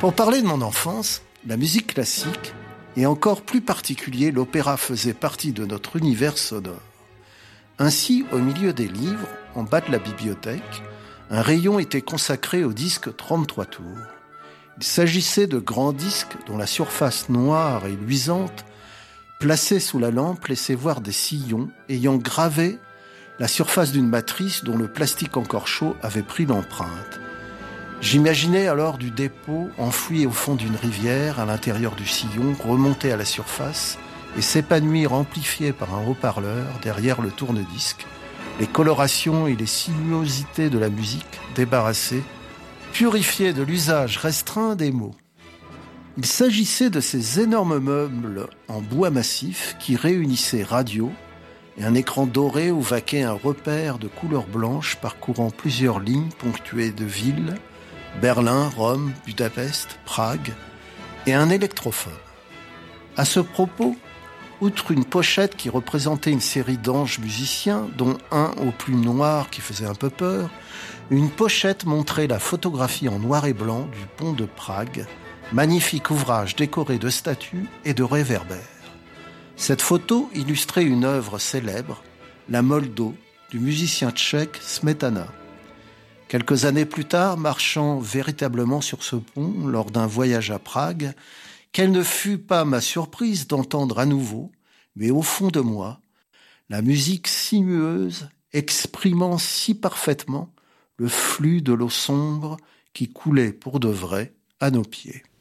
Pour parler de mon enfance, la musique classique, et encore plus particulier l'opéra faisait partie de notre univers sonore. Ainsi, au milieu des livres, en bas de la bibliothèque, un rayon était consacré aux disques 33 tours. Il s'agissait de grands disques dont la surface noire et luisante, placée sous la lampe, laissait voir des sillons ayant gravé la surface d'une matrice dont le plastique encore chaud avait pris l'empreinte. J'imaginais alors du dépôt enfoui au fond d'une rivière, à l'intérieur du sillon, remonter à la surface et s'épanouir amplifié par un haut-parleur derrière le tourne-disque, les colorations et les sinuosités de la musique débarrassées, purifiées de l'usage restreint des mots. Il s'agissait de ces énormes meubles en bois massif qui réunissaient radio et un écran doré où vaquait un repère de couleur blanche parcourant plusieurs lignes ponctuées de villes, Berlin, Rome, Budapest, Prague, et un électrophone. À ce propos, outre une pochette qui représentait une série d'anges musiciens, dont un au plus noir qui faisait un peu peur, une pochette montrait la photographie en noir et blanc du pont de Prague, magnifique ouvrage décoré de statues et de réverbères. Cette photo illustrait une œuvre célèbre, la Moldo, du musicien tchèque Smetana. Quelques années plus tard, marchant véritablement sur ce pont lors d'un voyage à Prague, quelle ne fut pas ma surprise d'entendre à nouveau, mais au fond de moi, la musique sinueuse exprimant si parfaitement le flux de l'eau sombre qui coulait pour de vrai à nos pieds.